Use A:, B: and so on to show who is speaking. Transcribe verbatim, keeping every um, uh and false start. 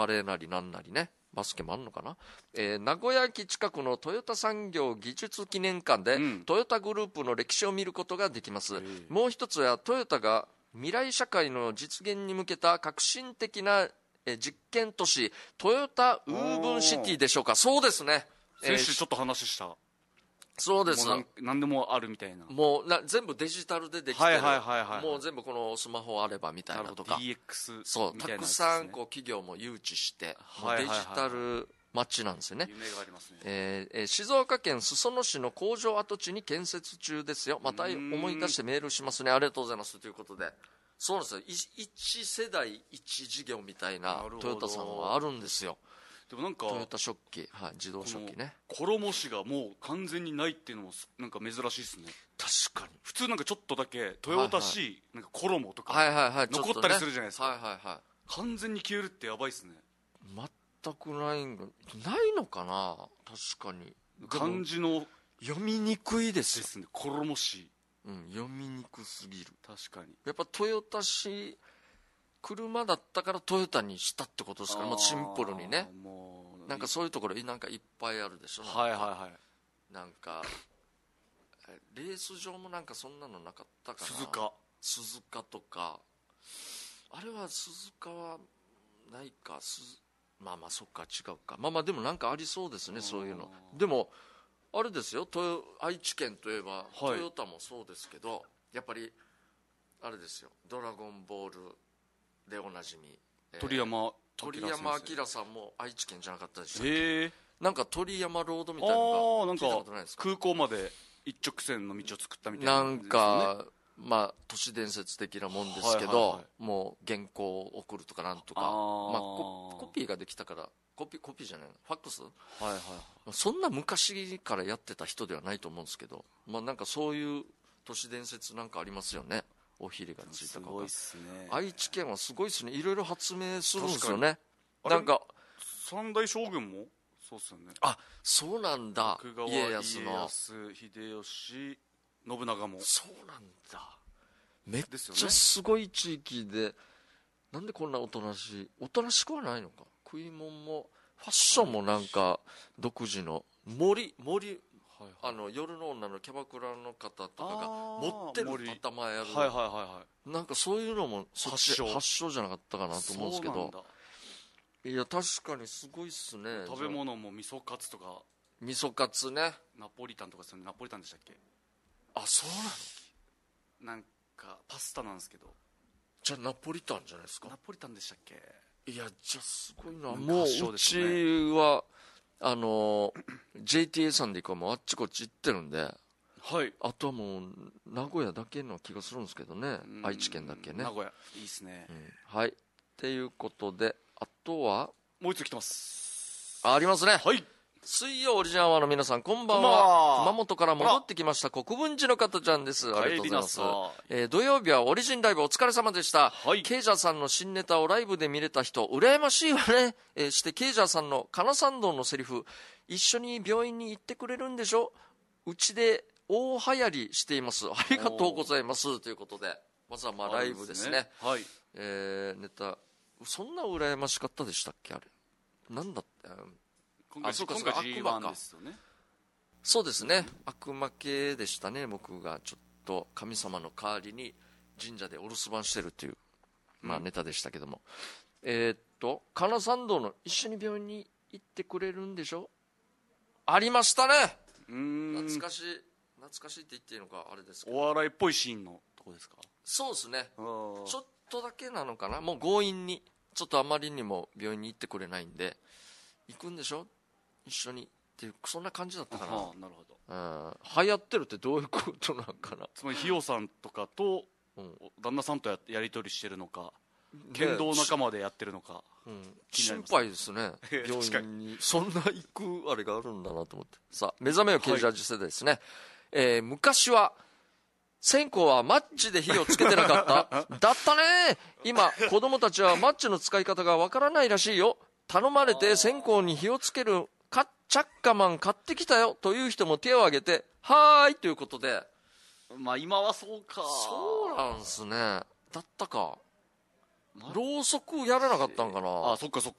A: バレーなりなんなりね、バスケもあるのかな、えー、名古屋駅近くのトヨタ産業技術記念館で、うん、トヨタグループの歴史を見ることができます。もう一つはトヨタが未来社会の実現に向けた革新的な実験都市トヨタウーブンシティでしょうか。そうですね、
B: 先週ちょっと話した、
A: そうです。
B: もう何でもあるみたいな、
A: もうな全部デジタルでできてる、
B: はいはいはいはい、
A: もう全部このスマホあればみたいなとか、
B: ディーエックス みたいな、ね、
A: そうたくさんこう企業も誘致して、はいはいはいはい、デジタル街なんですよね。
B: 夢がありますね。
A: えーえー、静岡県裾野市の工場跡地に建設中ですよ。また思い出してメールしますね。ありがとうございますということで、そうなんですよ、一世代一事業みたいなトヨタさんはあるんですよ。
B: でもなんか
A: トヨタ食器、はい、自動食器ね。
B: 衣紙がもう完全にないっていうのもなんか珍しいですね。
A: 確かに
B: 普通なんかちょっとだけトヨタしなんか衣とか残ったりするじゃないですか、
A: はいはいはい、
B: 完全に消えるってやばいっすね。
A: 全くないんがないのかな。確かに
B: 漢字の
A: 読みにくいですよ
B: ですね、衣紙、
A: うん、読みにくすぎる。
B: 確かに
A: やっぱトヨタ市車だったからトヨタにしたってことですから、もうシンプルにね。もうなんかそういうところなんかいっぱいあるでしょ。
B: はいはいはい。
A: なんかレース場もなんかそんなのなかったかな。
B: 鈴鹿
A: 鈴鹿とか、あれは鈴鹿はないか、まあまあそっか違うか、まあまあでもなんかありそうですね、そういうの。でもあれですよ、愛知県といえば、はい、トヨタもそうですけど、やっぱりあれですよ、ドラゴンボールでおなじみ、
B: えー、鳥山
A: 鳥山明さんも愛知県じゃなかったでしたっけ。
B: へー、
A: なんか鳥山ロードみたいなのが聞いたことないですか。
B: 空港まで一直線の道を作ったみたいな、
A: なんかまあ都市伝説的なもんですけど、はいはいはい、もう原稿を送るとかなんとか、あ、まあ、コ, コピーができたからコピーコピーじゃないのファックス、はいはい、そんな昔からやってた人ではないと思うんですけど、まあなんかそういう都市伝説なんかありますよね。おひれがついたか。
B: すごいっすね。
A: 愛知県はすごいっすね。いろいろ発明するんですよね。なんか
B: 三代将軍もそうっすよね。
A: あ、そうなんだ。
B: 徳川
A: 家康の
B: 家康秀吉信長も
A: そうなんだ。めっちゃすごい地域で、なんでこんなおとなしい、おとなしくはないのか。食い物もファッションもなんか独自の森森、はいはい、あの夜の女のキャバクラの方とかが持ってる頭やる、
B: はいはいはいはい、
A: なんかそういうのもそっち発祥じゃなかったかなと思うんですけど。いや確かにすごいっすね。
B: 食べ物も味噌カツとか、
A: 味噌カツね、
B: ナポリタンとかですよね。ナポリタンでしたっけ。
A: あ、そうなの。
B: なんかパスタなんですけど。
A: じゃあナポリタンじゃないですか。
B: ナポリタンでしたっけ。
A: いやじゃあすごいな。もううちはあの ジェイティーエー さんで行くもうあっちこっち行ってるんで、はい、あとはもう名古屋だけの気がするんですけどね。愛知県だけね。
B: 名古屋いいっすね、
A: うん、はい。っていうことで、あとは
B: もう一つ来てます。
A: あ, ありますね。
B: はい。
A: 水曜オリジナルアワーの皆さんこんばんは。熊本から戻ってきました国分寺の方ちゃんです。ありがとうございます。えー、土曜日はオリジンライブお疲れ様でした。はい、ケイジャーさんの新ネタをライブで見れた人羨ましいわね、えー、してケイジャーさんの金参道のセリフ、一緒に病院に行ってくれるんでしょ、うちで大流行りしています。ありがとうございますということで、まずはまあライブですね。はい、えー、ネタそんな羨ましかったでしたっけ。あれなんだって、
B: 今回、今回 ジーワン ですよね。
A: そうですね、悪魔系でしたね。僕がちょっと神様の代わりに神社でお留守番してるという、まあ、ネタでしたけども、うん、えー、っと金参道の一緒に病院に行ってくれるんでしょ、ありましたね。うーん、懐かしい懐かしいって言っていいのかあれですけど、
B: お笑いっぽいシーンのとこですか。
A: そうですね、ちょっとだけなのかな。もう強引にちょっとあまりにも病院に行ってくれないんで、行くんでしょ一緒にっていう、そんな感じだったかな。ああ、なるほど。うん、流行ってるってどういうことなんかな。
B: つまりひよさんとかと、うん、旦那さんと や, やり取りしてるのか、剣道仲間でやってるのか、
A: うん、心配ですね病院にそんな行くあれがあるんだなと思って。さあ、目覚めよケージャージ世代ですね。はい、えー、昔は線香はマッチで火をつけてなかっただったね。今子供たちはマッチの使い方がわからないらしいよ。頼まれて線香に火をつけるかチャッカマン買ってきたよという人も手を挙げてはーいということで、
B: まあ今はそうか。
A: そうなんすね。だったか。ろうそくやらなかったんかな。
B: あ、そっかそっか。